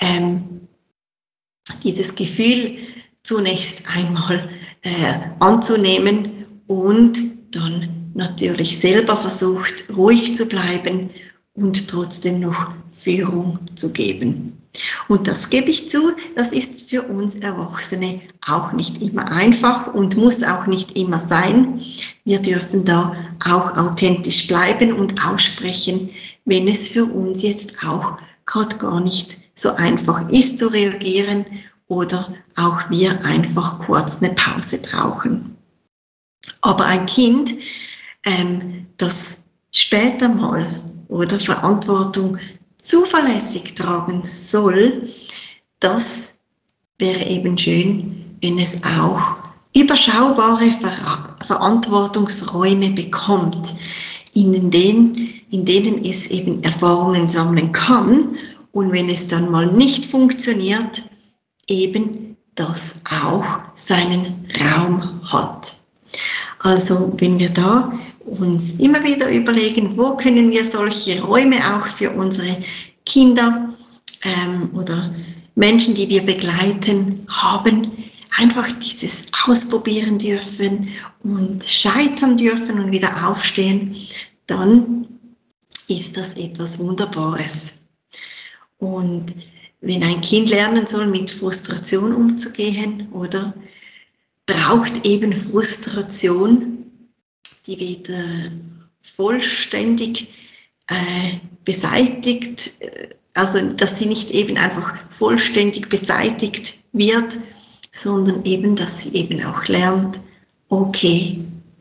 dieses Gefühl zunächst einmal anzunehmen und dann natürlich selber versucht, ruhig zu bleiben und trotzdem noch Führung zu geben. Und das gebe ich zu, das ist für uns Erwachsene auch nicht immer einfach und muss auch nicht immer sein. Wir dürfen da auch authentisch bleiben und aussprechen, wenn es für uns jetzt auch gerade gar nicht so einfach ist zu reagieren oder auch wir einfach kurz eine Pause brauchen. Aber ein Kind, das später mal oder Verantwortung zuverlässig tragen soll, das wäre eben schön, wenn es auch überschaubare Verantwortungsräume bekommt, in denen es eben Erfahrungen sammeln kann und wenn es dann mal nicht funktioniert, eben das auch seinen Raum hat. Also wenn wir da uns immer wieder überlegen, wo können wir solche Räume auch für unsere Kinder oder Menschen, die wir begleiten, haben, einfach dieses ausprobieren dürfen und scheitern dürfen und wieder aufstehen, dann ist das etwas Wunderbares. Und wenn ein Kind lernen soll, mit Frustration umzugehen, oder braucht eben Frustration, die wird vollständig beseitigt, also dass sie nicht eben einfach vollständig beseitigt wird, sondern eben, dass sie eben auch lernt, okay,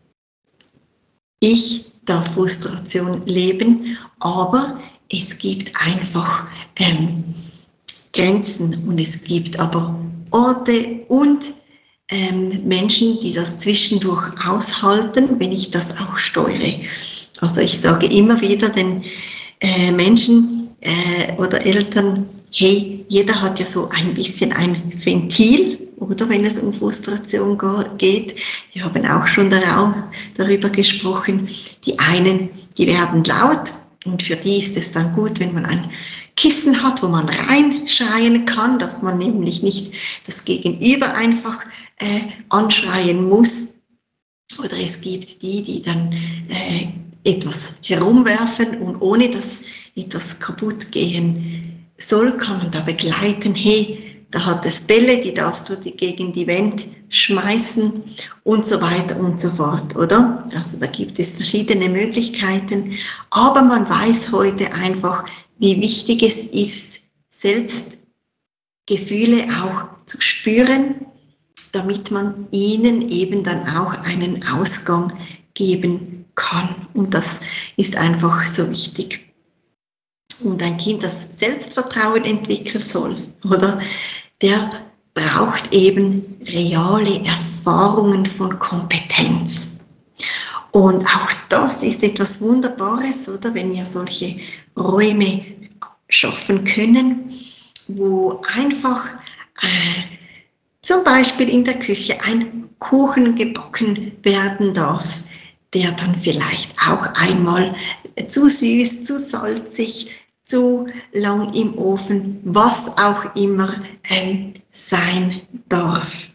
ich darf Frustration leben, aber es gibt einfach Grenzen und es gibt aber Orte und Menschen, die das zwischendurch aushalten, wenn ich das auch steuere. Also ich sage immer wieder den Menschen oder Eltern, hey, jeder hat ja so ein bisschen ein Ventil, oder wenn es um Frustration geht. Wir haben auch schon darüber gesprochen, die einen, die werden laut und für die ist es dann gut, wenn man ein Kissen hat, wo man reinschreien kann, dass man nämlich nicht das Gegenüber einfach anschreien muss. Oder es gibt die dann etwas herumwerfen und ohne dass etwas kaputt gehen soll, kann man da begleiten, hey, da hat es Bälle, die darfst du gegen die Wand schmeißen und so weiter und so fort, oder? Also da gibt es verschiedene Möglichkeiten, aber man weiß heute einfach, wie wichtig es ist, selbst Gefühle auch zu spüren, damit man ihnen eben dann auch einen Ausgang geben kann. Und das ist einfach so wichtig. Und ein Kind, das Selbstvertrauen entwickeln soll, oder? Der braucht eben reale Erfahrungen von Kompetenz. Und auch das ist etwas Wunderbares, oder? Wenn wir solche Räume schaffen können, wo einfach zum Beispiel in der Küche ein Kuchen gebacken werden darf, der dann vielleicht auch einmal zu süß, zu salzig, zu lang im Ofen, was auch immer sein darf.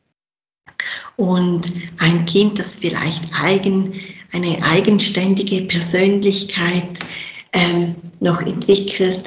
Und ein Kind, das vielleicht eine eigenständige Persönlichkeit noch entwickeln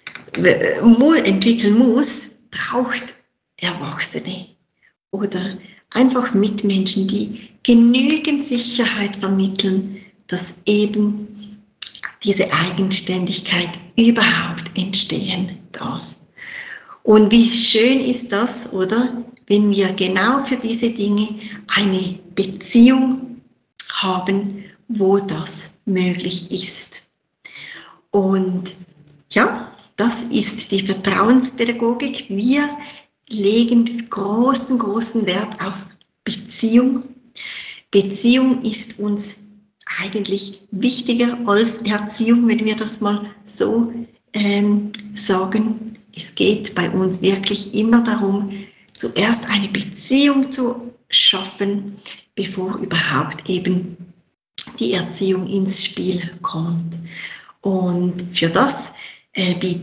muss, braucht Erwachsene oder einfach Mitmenschen, die genügend Sicherheit vermitteln, dass eben diese Eigenständigkeit überhaupt entstehen darf. Und wie schön ist das, oder? Wenn wir genau für diese Dinge eine Beziehung haben, wo das möglich ist. Und ja, das ist die Vertrauenspädagogik. Wir legen großen Wert auf Beziehung. Beziehung ist uns eigentlich wichtiger als Erziehung, wenn wir das mal so sagen. Es geht bei uns wirklich immer darum, zuerst eine Beziehung zu schaffen, bevor überhaupt eben die Erziehung ins Spiel kommt. Und für das bietet